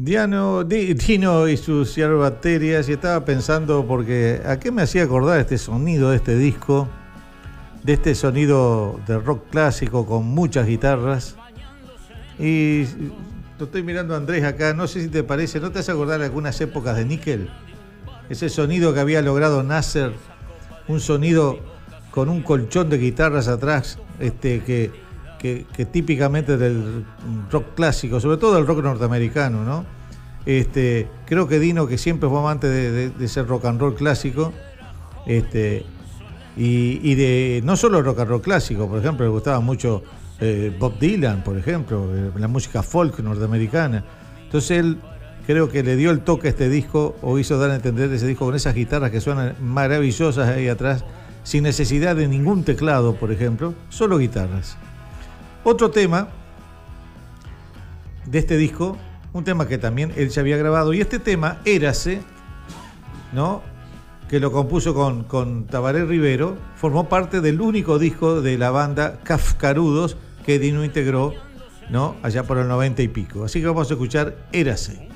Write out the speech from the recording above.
Dino y sus yerbacterias, y estaba pensando, porque ¿a qué me hacía acordar este sonido de este disco? De este sonido de rock clásico con muchas guitarras. Y lo estoy mirando a Andrés acá, no sé si te parece, ¿no te hace acordar algunas épocas de Nickel? Ese sonido que había logrado Nasser, un sonido con un colchón de guitarras atrás, que típicamente del rock clásico, sobre todo del rock norteamericano, ¿no? Creo que Dino, que siempre fue amante de ese rock and roll clásico, y de no solo rock and roll clásico, por ejemplo, le gustaba mucho Bob Dylan, por ejemplo, la música folk norteamericana. Entonces él creo que le dio el toque a este disco, o hizo dar a entender ese disco con esas guitarras que suenan maravillosas ahí atrás, sin necesidad de ningún teclado, por ejemplo, solo guitarras. Otro tema de este disco, un tema que también él ya había grabado, y este tema, Érase, ¿no?, que lo compuso con Tabaré Rivero, formó parte del único disco de la banda Cascarudos que Dino integró, ¿no?, allá por el 90 y pico. Así que vamos a escuchar Érase.